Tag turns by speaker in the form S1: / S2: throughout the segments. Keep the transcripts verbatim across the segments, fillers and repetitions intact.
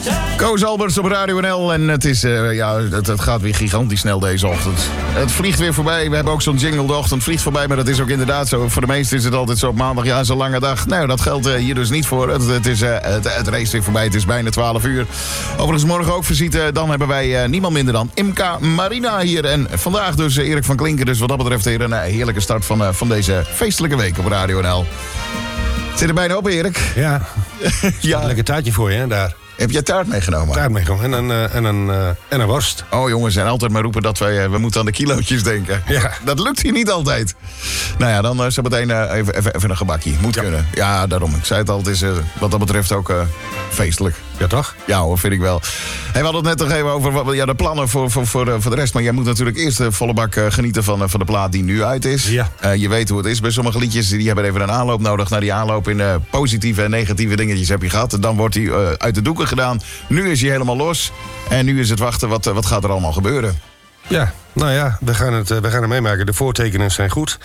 S1: Koos Alberts op Radio N L en het, is, uh, ja, het, het gaat weer gigantisch snel deze ochtend. Het vliegt weer voorbij. We hebben ook zo'n jingle, de ochtend vliegt voorbij, maar dat is ook inderdaad zo. Voor de meesten is het altijd zo op maandag, ja, zo'n lange dag. Nou, dat geldt uh, hier dus niet voor. Het, het, is, uh, het, het race weer voorbij, het is bijna twaalf uur. Overigens morgen ook visite, dan hebben wij uh, niemand minder dan Imca Marina hier. En vandaag dus uh, Erik van Klinken, dus wat dat betreft weer een uh, heerlijke start van, uh, van deze feestelijke week op Radio N L. Zit er bijna op, Erik?
S2: Ja,
S1: ja.
S2: Een lekker taartje voor je, hè, daar.
S1: Heb jij taart meegenomen?
S2: Taart meegenomen en een, uh, en, een, uh, en een worst.
S1: Oh jongens, en altijd maar roepen dat wij, uh, we moeten aan de kilootjes denken.
S2: Ja.
S1: Dat lukt hier niet altijd. Nou ja, dan uh, zo meteen uh, even, even, even een gebakje. Moet ja. kunnen. Ja, daarom. Ik zei het al, het is uh, wat dat betreft ook uh, feestelijk.
S2: Ja, toch?
S1: Ja hoor, vind ik wel. Hey, we hadden het net nog even over wat, ja, de plannen voor, voor, voor, uh, voor de rest. Maar jij moet natuurlijk eerst uh, volle bak uh, genieten van, uh, van de plaat die nu uit is.
S2: Ja.
S1: Uh, je weet hoe het is. Bij sommige liedjes die hebben even een aanloop nodig. Naar die aanloop in uh, positieve en negatieve dingetjes heb je gehad. Dan wordt die uh, uit de doeken gedaan. Nu is hij helemaal los. En nu is het wachten, wat, wat gaat er allemaal gebeuren?
S2: Ja, nou ja, we gaan het, we gaan het meemaken. De voortekenen zijn goed.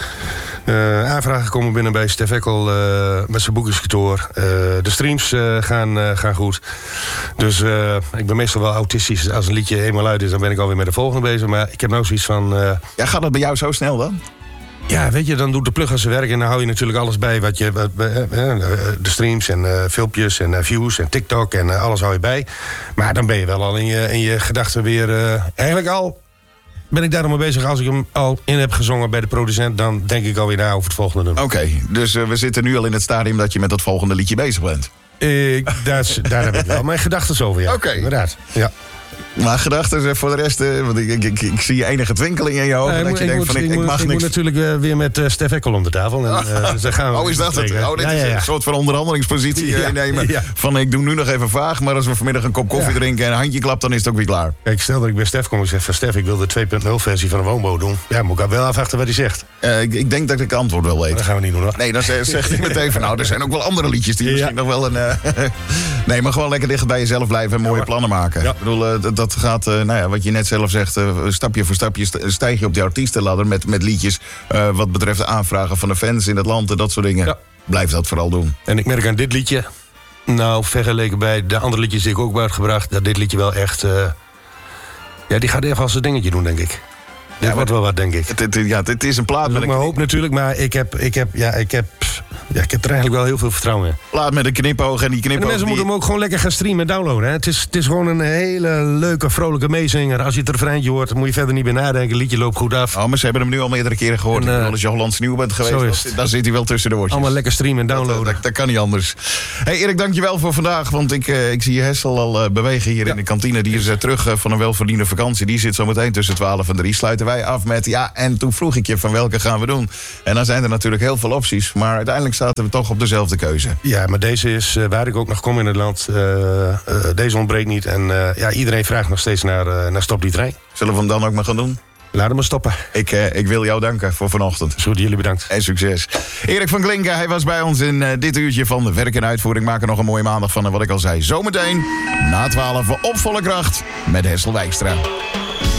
S2: Uh, aanvragen komen binnen bij Stef Eckel uh, met zijn boekingskantoor. Uh, de streams uh, gaan, uh, gaan goed. Dus uh, ik ben meestal wel autistisch. Als een liedje eenmaal uit is, dan ben ik alweer met de volgende bezig. Maar ik heb nou zoiets van... Uh,
S1: ja, gaat dat bij jou zo snel dan?
S2: Ja, weet je, dan doet de plug als ze werk en dan hou je natuurlijk alles bij. Wat je, wat, uh, de streams en uh, filmpjes en uh, views en TikTok en uh, alles hou je bij. Maar dan ben je wel al in je, in je gedachten weer... Uh, eigenlijk al ben ik daar nog mee bezig. Als ik hem al in heb gezongen bij de producent, dan denk ik alweer na over het volgende nummer.
S1: Oké, okay, dus uh, we zitten nu al in het stadium dat je met dat volgende liedje bezig bent.
S2: Uh, daar, daar heb ik wel mijn gedachten over, ja.
S1: Oké. Okay.
S2: Inderdaad, ja.
S1: Maar gedachten voor de rest, uh, want ik, ik, ik, ik zie enige twinkeling in je ogen. Nee, dat je denkt van ik, ik, ik mag
S2: ik
S1: niks.
S2: Ik moet natuurlijk uh, weer met uh, Stef Eckel om de tafel. En, uh, dus gaan we
S1: oh, is dat het? Oh, dit
S2: ja,
S1: is
S2: ja, ja.
S1: een soort van onderhandelingspositie ja, innemen. Ja. Van ik doe nu nog even vaag, maar als we vanmiddag een kop koffie ja. drinken en een handje klap, dan is het ook weer klaar.
S2: Kijk, stel dat ik bij Stef kom en zeg van Stef, ik wil de twee punt nul versie van een woonboot doen. Ja, moet ik wel afwachten wat hij zegt.
S1: Uh, ik, ik denk dat ik het antwoord wel weet.
S2: Dat gaan we niet doen, hoor.
S1: Nee, dan zegt hij meteen van nou, er zijn ook wel andere liedjes die ja. misschien nog wel een... Uh, nee, maar gewoon lekker dicht bij jezelf blijven en mooie ja, plannen maken. Ja. Ik bedoel, uh, dat, dat gaat, uh, nou ja, wat je net zelf zegt, uh, stapje voor stapje stijg je op die artiestenladder met, met liedjes. Uh, wat betreft de aanvragen van de fans in het land en dat soort dingen. Ja. Blijf dat vooral doen.
S2: En ik merk aan dit liedje, nou vergeleken bij de andere liedjes die ik ook heb uitgebracht, dat dit liedje wel echt, uh, ja, die gaat even als een dingetje doen, denk ik. Dit ja, wordt wel wat, denk ik.
S1: Het, het, ja, het is een plaat
S2: met
S1: een...
S2: Ik mijn hoop natuurlijk, maar ik heb, ik heb, ja, ik heb... Ja, ik heb er eigenlijk wel heel veel vertrouwen in.
S1: Plaat met een knipoog en die knipoog...
S2: En de mensen
S1: die...
S2: moeten hem ook gewoon lekker gaan streamen en downloaden. Hè? Het, is, het is gewoon een hele leuke, vrolijke meezinger. Als je het refreintje hoort, dan moet je verder niet meer nadenken. Het liedje loopt goed af.
S1: Oh, maar ze hebben hem nu al meerdere keren gehoord. En, uh, als je Hollands nieuw bent geweest, dan, dan zit hij wel tussen de woordjes.
S2: Allemaal lekker streamen en downloaden.
S1: Dat, dat, dat kan niet anders. Hey Erik, dankjewel voor vandaag. Want ik, uh, ik zie je Hessel al uh, bewegen hier ja. in de kantine. Die is uh, terug uh, van een welverdiende vakantie. Die zit zo meteen tussen twaalf en drie. Sluiten wij af met, ja, en toen vroeg ik je van welke gaan we doen. En dan zijn er natuurlijk heel veel opties. Maar uiteindelijk zaten we toch op dezelfde keuze.
S2: Ja, maar deze is uh, waar ik ook nog kom in het land. Uh, uh, deze ontbreekt niet. En uh, ja, iedereen vraagt nog steeds naar, uh, naar Stop die Trein.
S1: Zullen we hem dan ook maar gaan doen?
S2: Laat hem maar stoppen.
S1: Ik, uh, ik wil jou danken voor vanochtend.
S2: Goed, jullie bedankt.
S1: En succes. Erik van Klinken, hij was bij ons in uh, dit uurtje van Werk en Uitvoering. Maak er nog een mooie maandag van. En wat ik al zei, zometeen na twaalf op volle kracht met Hessel Wijkstra.